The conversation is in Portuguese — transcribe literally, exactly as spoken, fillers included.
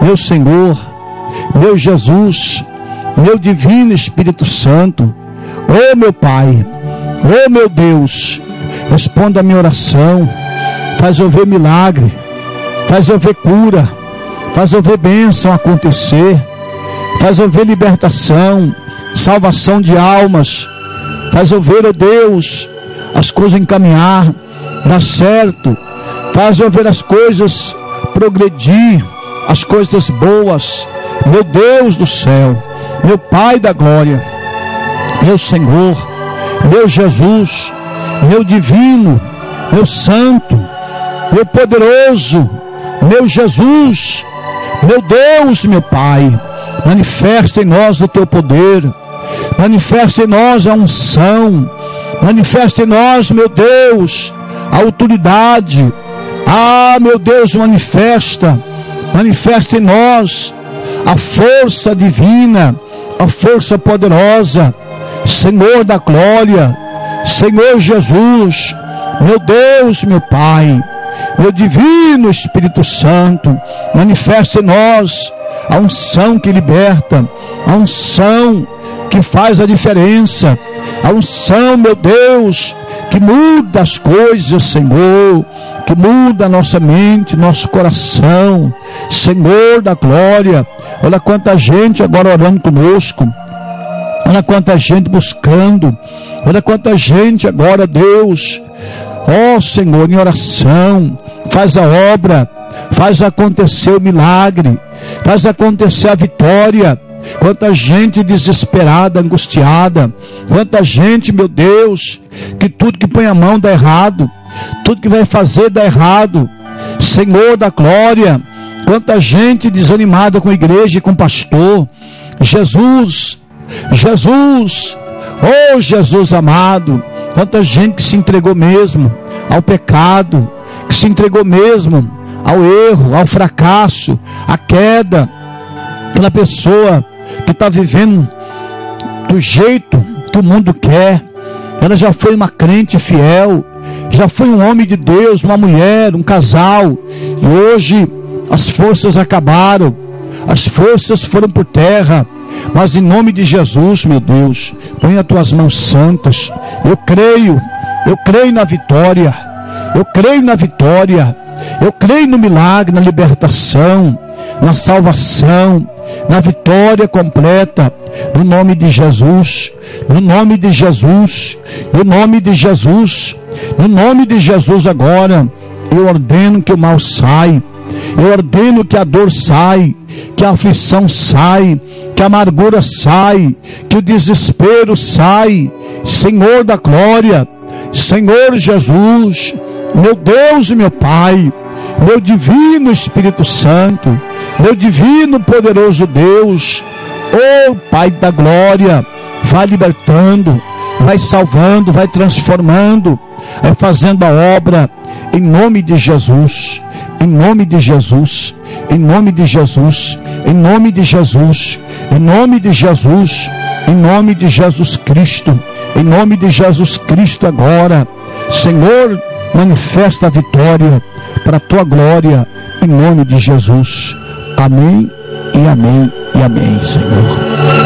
meu Senhor, meu Jesus, meu divino Espírito Santo, ô meu Pai, ô meu Deus, responda a minha oração, faz eu ver milagre, faz eu ver cura, faz eu ver bênção acontecer, faz eu ver libertação, salvação de almas, faz eu ver, ó Deus, as coisas encaminhar, dar certo, faz eu ver as coisas progredir, as coisas boas, meu Deus do céu, meu Pai da glória, meu Senhor, meu Jesus, meu divino, meu santo, meu poderoso, meu Jesus, meu Deus, meu Pai, manifesta em nós o teu poder, manifesta em nós a unção, manifesta em nós, meu Deus, a autoridade. Ah, meu Deus, manifesta, manifesta em nós a força divina, a força poderosa, Senhor da glória, Senhor Jesus, meu Deus, meu Pai, meu divino Espírito Santo, manifesta em nós a unção que liberta, a unção que faz a diferença, a unção, meu Deus, que muda as coisas, Senhor, que muda a nossa mente, nosso coração, Senhor da glória. Olha quanta gente agora orando conosco, olha quanta gente buscando, olha quanta gente agora, Deus, ó Senhor, em oração, faz a obra, faz acontecer o milagre, faz acontecer a vitória. Quanta gente desesperada, angustiada, quanta gente, meu Deus, que tudo que põe a mão dá errado, tudo que vai fazer dá errado, Senhor da glória, quanta gente desanimada com a igreja e com o pastor. Jesus, Jesus, oh Jesus amado, quanta gente que se entregou mesmo ao pecado, que se entregou mesmo ao erro, ao fracasso, à queda. Aquela pessoa que está vivendo do jeito que o mundo quer, ela já foi uma crente fiel, já foi um homem de Deus, uma mulher, um casal, e hoje as forças acabaram, as forças foram por terra. Mas em nome de Jesus, meu Deus, põe as tuas mãos santas. Eu creio, eu creio na vitória, eu creio na vitória, eu creio no milagre, na libertação, na salvação, na vitória completa, no nome de Jesus, no nome de Jesus, no nome de Jesus, no nome de Jesus. Agora eu ordeno que o mal sai, eu ordeno que a dor sai, que a aflição sai, que a amargura sai, que o desespero sai, Senhor da glória, Senhor Jesus, meu Deus e meu Pai, meu divino Espírito Santo, meu divino poderoso Deus, oh Pai da glória, vai libertando, vai salvando, vai transformando, vai fazendo a obra, em nome de Jesus, em nome de Jesus, em nome de Jesus, em nome de Jesus, em nome de Jesus, em nome de Jesus Cristo, em nome de Jesus Cristo agora, Senhor, manifesta a vitória para a tua glória, em nome de Jesus. Amém e amém e amém, Senhor.